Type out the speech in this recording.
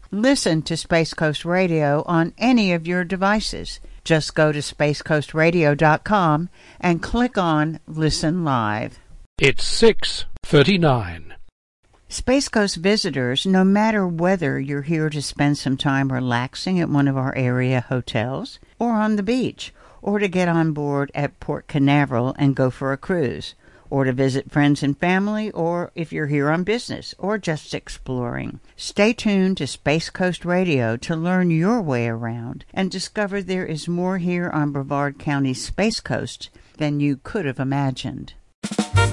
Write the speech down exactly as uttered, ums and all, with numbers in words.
Listen to Space Coast Radio on any of your devices. Just go to space coast radio dot com and click on Listen Live. It's six thirty-nine. Space Coast visitors, no matter whether you're here to spend some time relaxing at one of our area hotels or on the beach, or to get on board at Port Canaveral and go for a cruise, or to visit friends and family, or if you're here on business or just exploring. Stay tuned to Space Coast Radio to learn your way around and discover there is more here on Brevard County's Space Coast than you could have imagined.